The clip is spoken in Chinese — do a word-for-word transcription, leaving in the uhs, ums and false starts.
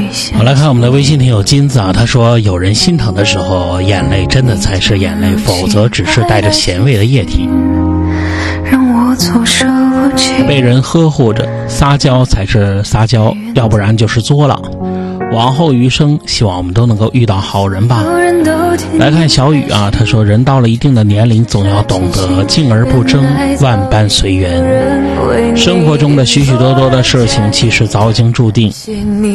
好，来看我们的微信听友金子啊，他说有人心疼的时候，眼泪真的才是眼泪，否则只是带着咸味的液体。被人呵护着，撒娇才是撒娇，要不然就是作了。往后余生，希望我们都能够遇到好人吧。来看小雨啊，他说人到了一定的年龄，总要懂得静而不争，万般随缘。生活中的许许多多的事情其实早已经注定，